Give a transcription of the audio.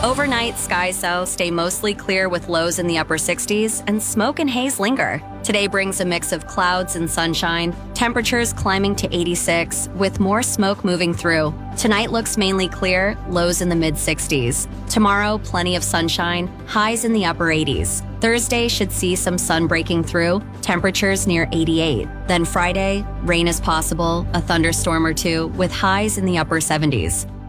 Overnight, skies, though, stay mostly clear with lows in the upper 60s, and smoke and haze linger. Today brings a mix of clouds and sunshine, temperatures climbing to 86, with more smoke moving through. Tonight looks mainly clear, lows in the mid-60s. Tomorrow, plenty of sunshine, highs in the upper 80s. Thursday should see some sun breaking through, temperatures near 88. Then Friday, rain is possible, a thunderstorm or two, with highs in the upper 70s.